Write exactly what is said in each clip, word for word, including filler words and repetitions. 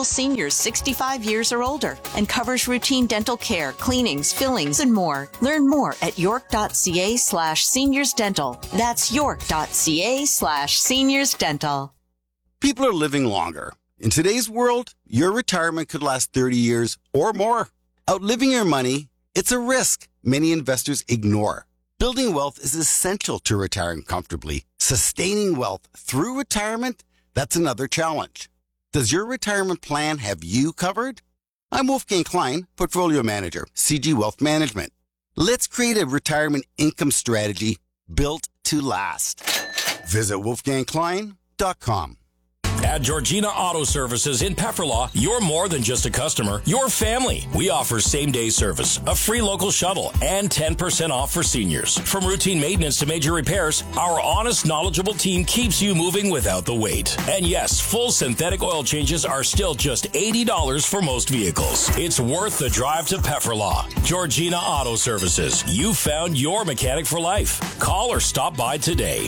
enables seniors sixty-five years or older and covers routine dental care, cleanings, fillings, and more. Learn more at york.ca slash seniors dental. That's york.ca slash seniors dental. People are living longer. In today's world, your retirement could last thirty years or more. Outliving your money, it's a risk many investors ignore. Building wealth is essential to retiring comfortably. Sustaining wealth through retirement, that's another challenge. Does your retirement plan have you covered? I'm Wolfgang Klein, Portfolio Manager, C G Wealth Management. Let's create a retirement income strategy built to last. Visit wolfgang klein dot com. At Georgina Auto Services in Pefferlaw, you're more than just a customer, you're family. We offer same-day service, a free local shuttle, and ten percent off for seniors. From routine maintenance to major repairs, our honest, knowledgeable team keeps you moving without the wait. And yes, full synthetic oil changes are still just eighty dollars for most vehicles. It's worth the drive to Pefferlaw. Georgina Auto Services. You found your mechanic for life. Call or stop by today.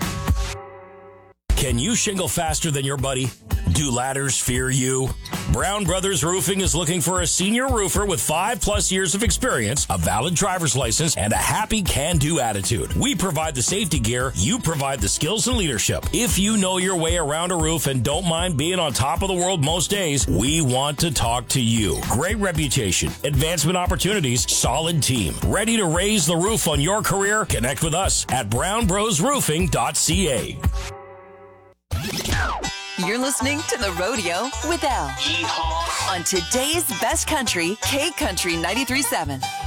Can you shingle faster than your buddy? Do ladders fear you? Brown Brothers Roofing is looking for a senior roofer with five plus years of experience, a valid driver's license, and a happy can-do attitude. We provide the safety gear, you provide the skills and leadership. If you know your way around a roof and don't mind being on top of the world most days, we want to talk to you. Great reputation, advancement opportunities, solid team. Ready to raise the roof on your career? Connect with us at brown bros roofing dot c a. You're listening to The Rodeo with Al. Yeehaw. On today's best country, K Country ninety-three point seven.